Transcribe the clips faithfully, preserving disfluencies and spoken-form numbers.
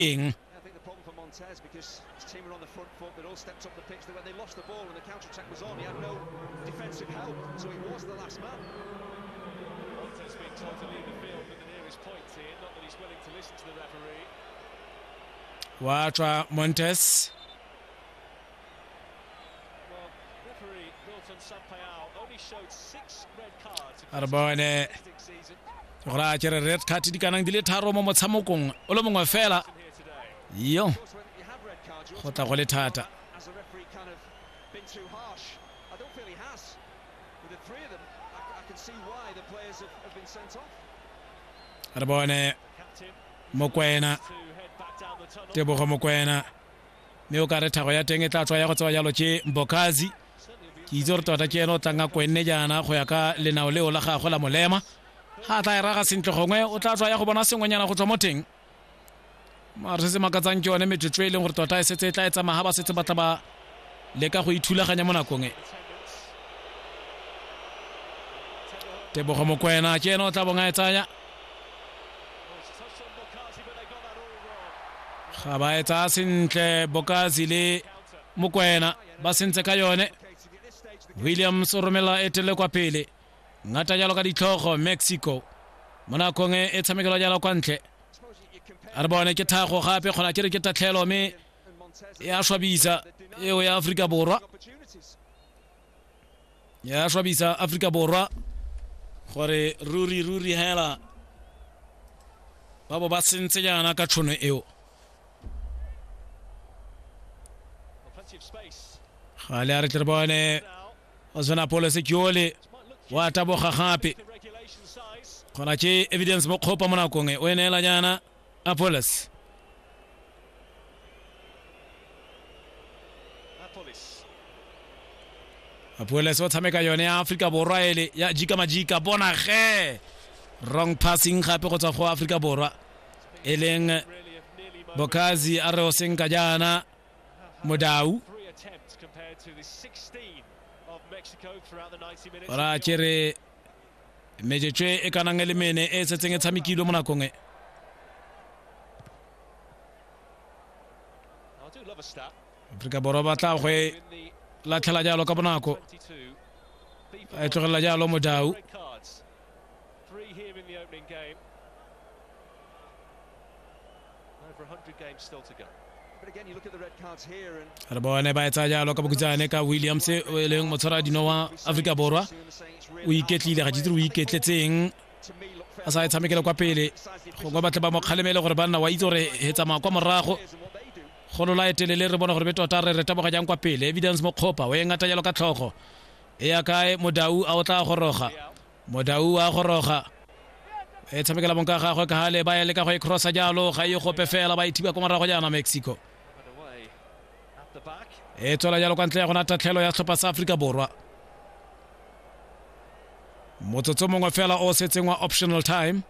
eng. I think the problem for Montez, because his team were on the front foot, they all stepped up the pitch. When they lost the ball and the counter-attack was on, he had no defensive help, so he was the last man. Montez being told to leave the field with the nearest point here, not that he's willing to listen to the referee. Watcha Montez. Well, referee Milton Sampaio only showed six red cards in Arbone the season ra kere red card di kanang di le tharo mo motshamokong o le mongwe fela. here today. Yo Of course, when you have red cards, you go also tla go le thata. as a referee kind of been too harsh. I don't feel he has. With the three of them, I, I can see why the players have, have been sent off. Arbone Captain Mokwena to head back down the tunnel. Tebogo Mokwena me o ka re thago ya teng e tla tswa ya go tswa yalo ke Mbokazi ke itse re tota ke eno tanga kwenne jana go ya ka lenao leo la gagwe la molema ha tla e raga sentle gongwe o tla tswa ya go bona sengwenyana go tswa mo teng mara se se makatsang ke yone metsotso e leng gore tota e setse e tla e tsamaya ga ba setse ba tla ba leka go ithulaganya mo nakong e. Tebogo Mokwena ke eno o tla bonga e tsaya Touched on Bokazi, but they got that all wrong. ga ba etsa sentle Bokazi le Mokwena ba sentse ka yone. Okay, to get this stage, the Williams o romela etele kwa pele ngata jalo ka ditlhogo Mexico mona kong e tshamekelo jalo kwa ntle suppose you, you compare a re bone ke thago gape gona ke re ke tatlhelo me and Montez ya swabisa eo ya Afrika Borwa opportunities. ya swabisa Afrika Borwa gore ruri ruri hela ba bo ba sentse jana ka tshono eo Well, plenty of space ga le a re tle re bone now. o sona policy kyole Might look wa taboga gape the regulation size. gona ke evidence mo khopa mo nakong e o enela jana Apollos Apolis. Apollos o tshameka yone ya Afrika Borwa ele ya jika majika bona ge wrong passing gape go tswa go Afrika Borwa eleng Really have nearly moment. Bokazi a re o senka jana Modau Three attempts compared to the sixteen of Mexico throughout the ninety minutes. ora kere mejetswe e kanang le mene e setseng e tshamekile mo nakong e I do love a stat. Afrika Borwa ba tla go e In the latlhela jalo ka bonako twenty-two, FIFA a e tlogela jalo Modau red cards. Three here in the opening game. Over one hundred games still to go. But again, you look at the red cards here and re bone ba etsa jalo ka bokutsane ka Williams o e leng motshwara dino wa Afrika Borwa o iketlile ga ditse o iketletseng to me look a sa e tshamekela kwa pele go go batla ba mo kgalemele gore banna wa itse gore he tsamaya kwa morago and what they do. go lo la etelele re bona gore be tota re re taboga jang kwa pele evidence mo khopa o e ngata jalo ka tlhogo e ya kae Modau a o tla goroga Modau a goroga e tshamekela bonka gagwe ka hale ba ile ka go e crossa jalo ga e gope fela ba ithiba kwa morago jana Mexico And away at the back. e tswela jalo kwa ntle ya gona tatlhelo ya tlhopha sa Afrika Borwa motsotso mongwe fela o setseng wa optional time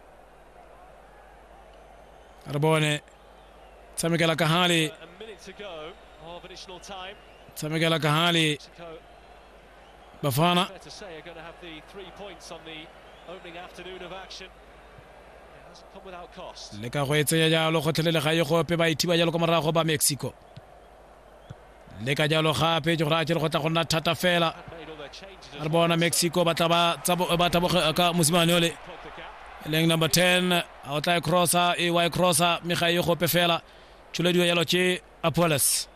re bone tshamekela ka hale A minute to go of additional time. tshamekela ka hale Mexico, Bafana fair to say, are going to have the three points on the opening afternoon of action. It hasn't come without cost. le ka go etsenya jalo go tlhelele ga e gope ba ithiba jalo ka morago ba Mexico le ka jalo gape ke gore a tsere go tla go nna thata fela Had made all their changes as re well. bona Mexico ba tla ba tsabo ba taboga ka mosimane ole Plug the gap. leng number ten a o tla e crossa e wa e crossa me ga e gope fela tshulediwa jalo ke Apollos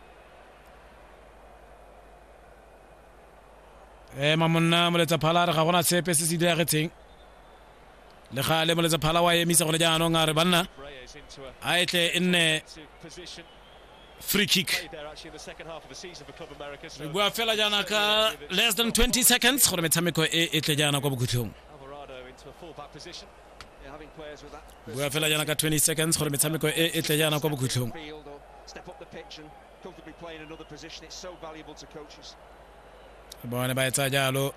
e mamonna moletsa phala re ga gona sepe se se diragetseng le ga le moletsa phala wa emisa go le jaanong a re banna Reyes into a a etle e nne defensive position. free kick Played there actually in the second half of the season for Club America. So re bua fela jaana ka less than twenty seconds gore metshameko e e tle jaana kwa bokhutlhong Alvarado into a full back position. Yeah, having players with that bua fela jaana ka twenty seconds gore metshameko e e tle jaana kwa bokhutlhong field or step up the pitch and comfortably play in another position. It's so valuable to coaches. re bone ba etsa jalo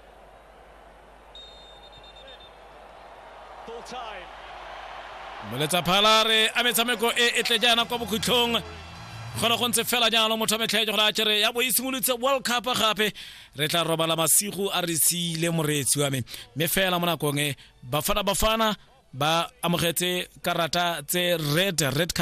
Full time. moletsa phala re a metshameko e e tle jaana kwa bokhutlhong gona go ntse fela jalo motho a metlhetse gore a tsere ya bo isimolotse World Cup gape re tla robala masigo a re siile moretsi wa me me fela mo nakong e Bafana Bafana ba amogetse karata tse red red